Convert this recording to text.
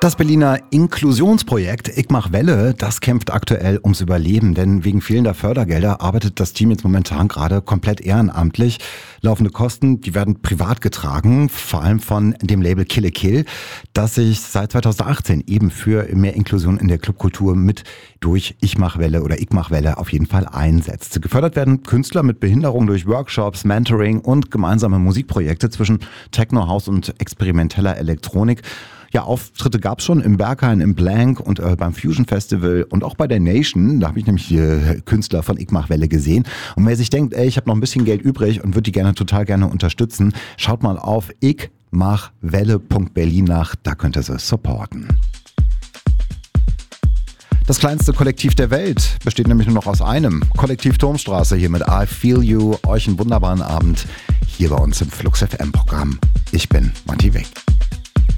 Das Berliner Inklusionsprojekt Ich mach Welle, das kämpft aktuell ums Überleben, denn wegen fehlender Fördergelder arbeitet das Team jetzt momentan gerade komplett ehrenamtlich. Laufende Kosten, die werden privat getragen, vor allem von dem Label Kill a Kill, das sich seit 2018 eben für mehr Inklusion in der Clubkultur mit durch Ich mach Welle oder Ich mach Welle auf jeden Fall einsetzt. Gefördert werden Künstler mit Behinderung durch Workshops, Mentoring und gemeinsame Musikprojekte zwischen Techno, House und experimenteller Elektronik. Ja, Auftritte gab es schon im Berghain, im Blank und beim Fusion Festival und auch bei der Nation. Da habe ich nämlich die Künstler von Ich mach Welle gesehen. Und wer sich denkt, ich habe noch ein bisschen Geld übrig und würde die total gerne unterstützen, schaut mal auf ichmachwelle.berlin nach, da könnt ihr sie supporten. Das kleinste Kollektiv der Welt besteht nämlich nur noch aus einem. Kollektiv Turmstraße hier mit I Feel You. Euch einen wunderbaren Abend hier bei uns im Flux FM Programm. Ich bin Monty Wick.